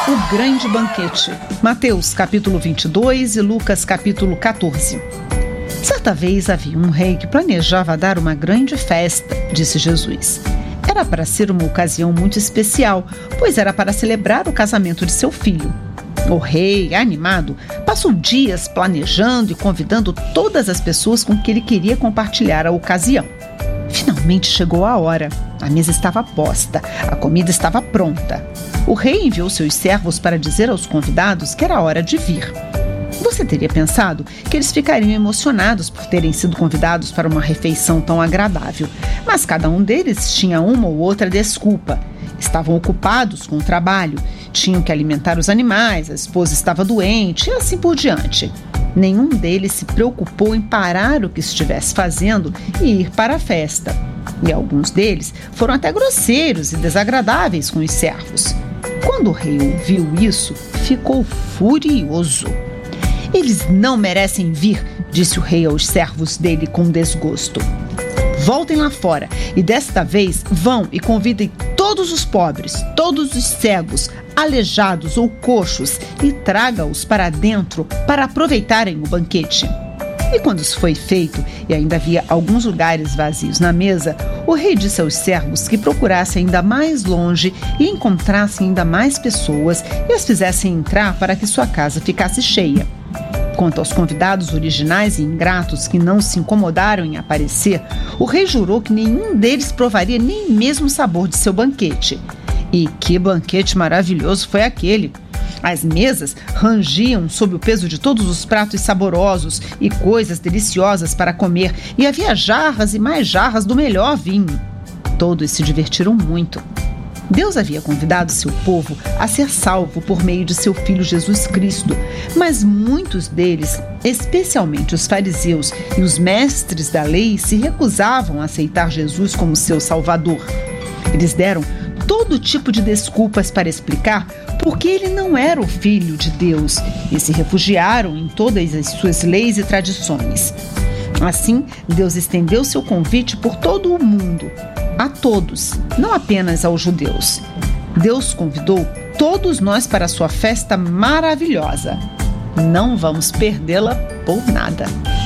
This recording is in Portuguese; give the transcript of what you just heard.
O grande banquete. Mateus capítulo 22 e Lucas capítulo 14. Certa vez havia um rei que planejava dar uma grande festa, disse Jesus. Era para ser uma ocasião muito especial, pois era para celebrar o casamento de seu filho. O rei, animado, passou dias planejando e convidando todas as pessoas com que ele queria compartilhar a ocasião. Finalmente chegou a hora. A mesa estava posta, a comida estava pronta. O rei enviou seus servos para dizer aos convidados que era hora de vir. Você teria pensado que eles ficariam emocionados por terem sido convidados para uma refeição tão agradável, mas cada um deles tinha uma ou outra desculpa. Estavam ocupados com o trabalho, tinham que alimentar os animais, a esposa estava doente e assim por diante. Nenhum deles se preocupou em parar o que estivesse fazendo e ir para a festa. E alguns deles foram até grosseiros e desagradáveis com os servos. Quando o rei ouviu isso, ficou furioso. Eles não merecem vir, disse o rei aos servos dele com desgosto. Voltem lá fora e desta vez vão e convidem todos os pobres, todos os cegos, aleijados ou coxos e traga-os para dentro para aproveitarem o banquete. E quando isso foi feito e ainda havia alguns lugares vazios na mesa, o rei disse aos servos que procurassem ainda mais longe e encontrassem ainda mais pessoas e as fizessem entrar para que sua casa ficasse cheia. Quanto aos convidados originais e ingratos que não se incomodaram em aparecer, o rei jurou que nenhum deles provaria nem mesmo o sabor de seu banquete. E que banquete maravilhoso foi aquele! As mesas rangiam sob o peso de todos os pratos saborosos e coisas deliciosas para comer, e havia jarras e mais jarras do melhor vinho. Todos se divertiram muito. Deus havia convidado seu povo a ser salvo por meio de seu Filho Jesus Cristo, mas muitos deles, especialmente os fariseus e os mestres da lei, se recusavam a aceitar Jesus como seu Salvador. Eles deram todo tipo de desculpas para explicar por que ele não era o Filho de Deus e se refugiaram em todas as suas leis e tradições. Assim, Deus estendeu seu convite por todo o mundo, a todos, não apenas aos judeus. Deus convidou todos nós para a sua festa maravilhosa. Não vamos perdê-la por nada.